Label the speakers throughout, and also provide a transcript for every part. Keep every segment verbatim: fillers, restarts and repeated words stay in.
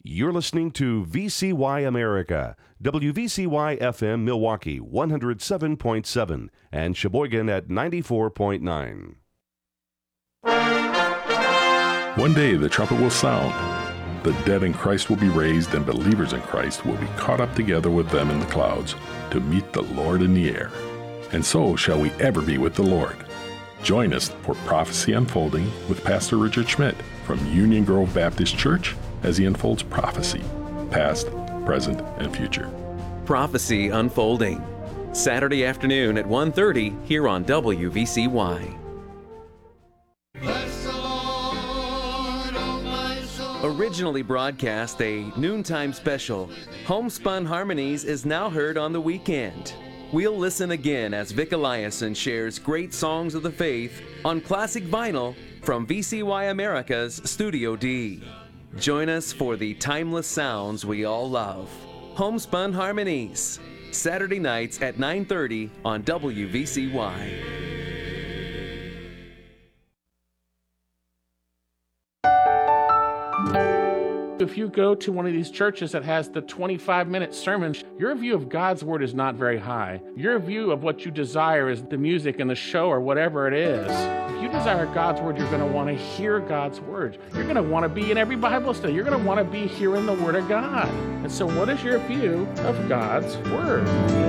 Speaker 1: You're listening to V C Y America, W V C Y F M Milwaukee one oh seven point seven and Sheboygan at ninety-four point nine.
Speaker 2: One day the trumpet will sound. The dead in Christ will be raised, and believers in Christ will be caught up together with them in the clouds to meet the Lord in the air. And so shall we ever be with the Lord. Join us for Prophecy Unfolding with Pastor Richard Schmidt from Union Grove Baptist Church as he unfolds prophecy, past, present, and future.
Speaker 3: Prophecy Unfolding, Saturday afternoon at one thirty here on W V C Y. Originally broadcast a noontime special, Homespun Harmonies is now heard on the weekend. We'll listen again as Vic Eliason shares great songs of the faith on classic vinyl from V C Y America's Studio D. Join us for the timeless sounds we all love. Homespun Harmonies, Saturday nights at nine thirty on W V C Y.
Speaker 4: If you go to one of these churches that has the twenty-five minute sermon, your view of God's Word is not very high. Your view of what you desire is the music and the show or whatever it is. If you desire God's Word, you're going to want to hear God's Word. You're going to want to be in every Bible study. You're going to want to be hearing the Word of God. And so what is your view of God's Word?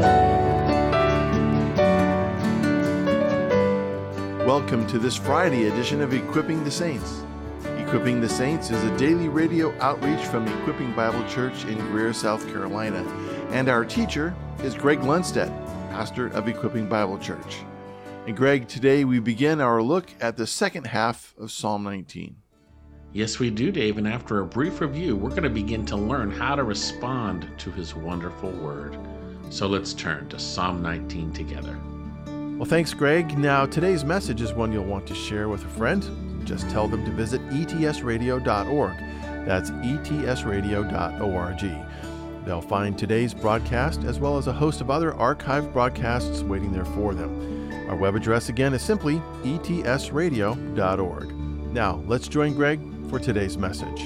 Speaker 5: Welcome to this Friday edition of Equipping the Saints. Equipping the Saints is a daily radio outreach from Equipping Bible Church in Greer, South Carolina. And our teacher is Greg Lundstedt, pastor of Equipping Bible Church. And Greg, today we begin our look at the second half of Psalm nineteen.
Speaker 4: Yes, we do, Dave. And after a brief review, we're going to begin to learn how to respond to his wonderful word. So let's turn to Psalm nineteen together.
Speaker 5: Well, thanks, Greg. Now, today's message is one you'll want to share with a friend. Just tell them to visit E T S radio dot org. That's E T S radio dot org. They'll find today's broadcast as well as a host of other archived broadcasts waiting there for them. Our web address again is simply E T S radio dot org. Now, let's join Greg for today's message.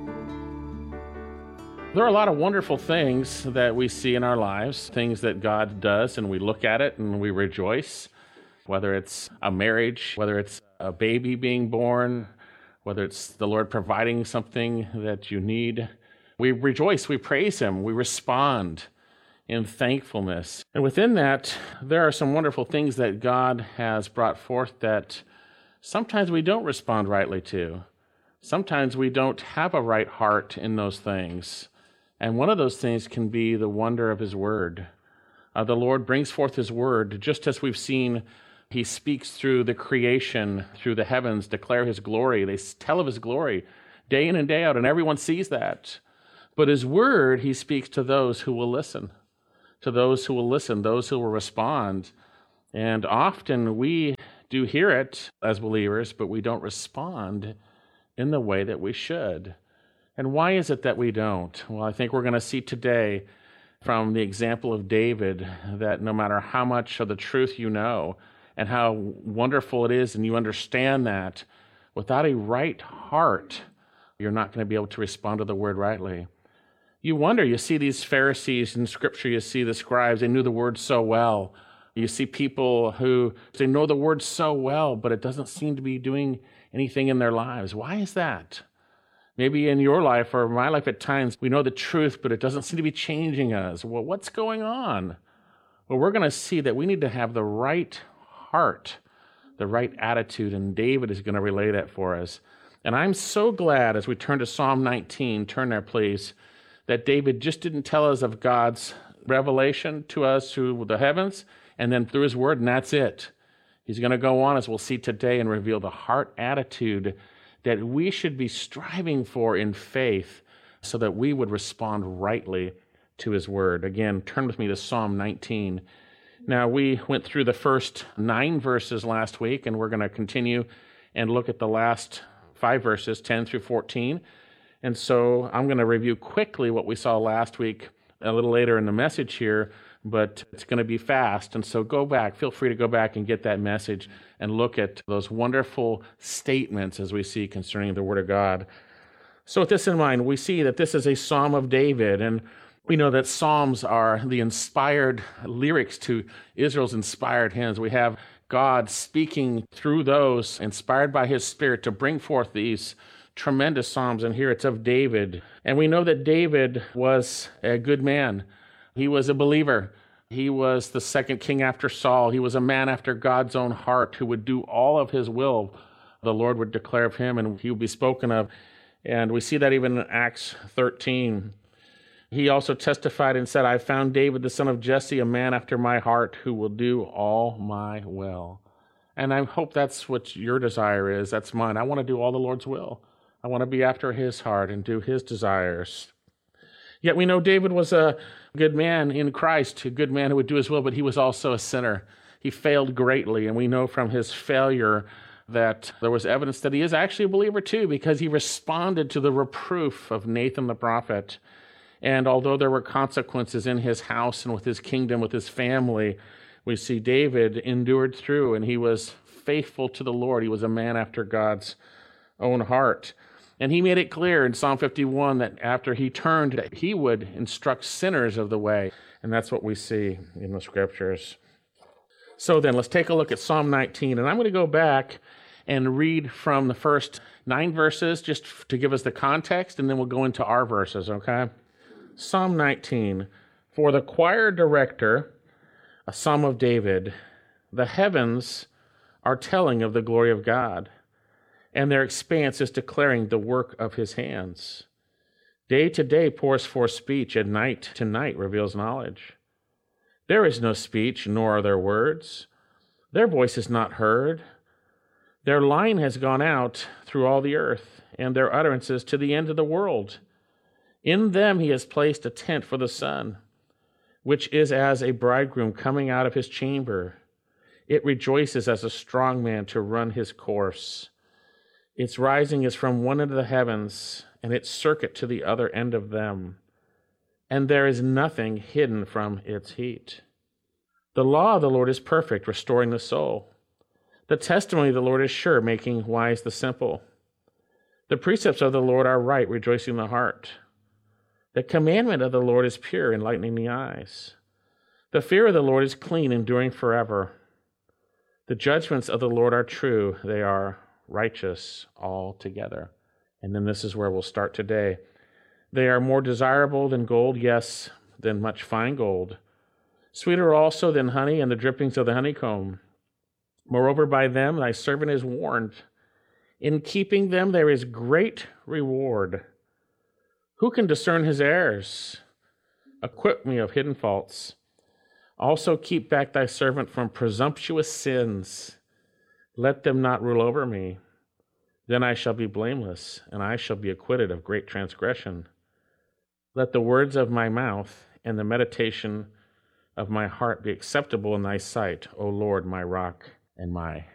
Speaker 4: There are a lot of wonderful things that we see in our lives, things that God does, and we look at it and we rejoice. Whether it's a marriage, whether it's a baby being born, whether it's the Lord providing something that you need, we rejoice, we praise Him, we respond in thankfulness. And within that, there are some wonderful things that God has brought forth that sometimes we don't respond rightly to. Sometimes we don't have a right heart in those things. And one of those things can be the wonder of His Word. Uh, the Lord brings forth His Word, just as we've seen He speaks through the creation, through the heavens, declare His glory. They tell of His glory day in and day out, and everyone sees that. But His Word, He speaks to those who will listen, to those who will listen, those who will respond. And often we do hear it as believers, but we don't respond in the way that we should. And why is it that we don't? Well, I think we're going to see today from the example of David that no matter how much of the truth you know, and how wonderful it is, and you understand that, without a right heart, you're not going to be able to respond to the word rightly. You wonder, you see these Pharisees in Scripture, you see the scribes, they knew the word so well. You see people who, they know the word so well, but it doesn't seem to be doing anything in their lives. Why is that? Maybe in your life or my life at times, we know the truth, but it doesn't seem to be changing us. Well, what's going on? Well, we're going to see that we need to have the right heart, the right attitude, and David is going to relay that for us. And I'm so glad as we turn to Psalm nineteen, turn there please, that David just didn't tell us of God's revelation to us through the heavens and then through His Word, and that's it. He's going to go on, as we'll see today, and reveal the heart attitude that we should be striving for in faith so that we would respond rightly to His Word. Again, turn with me to Psalm nineteen. Now, we went through the first nine verses last week, and we're going to continue and look at the last five verses, ten through fourteen. And so I'm going to review quickly what we saw last week a little later in the message here, but it's going to be fast. And so go back, feel free to go back and get that message and look at those wonderful statements as we see concerning the Word of God. So with this in mind, we see that this is a Psalm of David, and we know that Psalms are the inspired lyrics to Israel's inspired hymns. We have God speaking through those, inspired by his Spirit, to bring forth these tremendous Psalms, and here it's of David. And we know that David was a good man. He was a believer. He was the second king after Saul. He was a man after God's own heart who would do all of his will. The Lord would declare of him, and he would be spoken of. And we see that even in Acts thirteen. He also testified and said, I found David, the son of Jesse, a man after my heart who will do all my will. And I hope that's what your desire is. That's mine. I want to do all the Lord's will. I want to be after his heart and do his desires. Yet we know David was a good man in Christ, a good man who would do his will, but he was also a sinner. He failed greatly, and we know from his failure that there was evidence that he is actually a believer too, because he responded to the reproof of Nathan the prophet. And although there were consequences in his house and with his kingdom, with his family, we see David endured through, and he was faithful to the Lord. He was a man after God's own heart. And he made it clear in Psalm fifty-one that after he turned, that he would instruct sinners of the way. And that's what we see in the scriptures. So then, let's take a look at Psalm nineteen. And I'm going to go back and read from the first nine verses just to give us the context, and then we'll go into our verses, okay? Psalm nineteen. For the choir director, a psalm of David, the heavens are telling of the glory of God, and their expanse is declaring the work of his hands. Day to day pours forth speech, and night to night reveals knowledge. There is no speech, nor are there words. Their voice is not heard. Their line has gone out through all the earth, and their utterances to the end of the world. In them he has placed a tent for the sun, which is as a bridegroom coming out of his chamber. It rejoices as a strong man to run his course. Its rising is from one end of the heavens, and its circuit to the other end of them. And there is nothing hidden from its heat. The law of the Lord is perfect, restoring the soul. The testimony of the Lord is sure, making wise the simple. The precepts of the Lord are right, rejoicing the heart. The commandment of the Lord is pure, enlightening the eyes. The fear of the Lord is clean, enduring forever. The judgments of the Lord are true, they are righteous altogether. And then this is where we'll start today. They are more desirable than gold, yes, than much fine gold. Sweeter also than honey and the drippings of the honeycomb. Moreover, by them thy servant is warned. In keeping them there is great reward. Who can discern his errors? Acquit me of hidden faults. Also keep back thy servant from presumptuous sins. Let them not rule over me. Then I shall be blameless, and I shall be acquitted of great transgression. Let the words of my mouth and the meditation of my heart be acceptable in thy sight, O Lord, my rock and my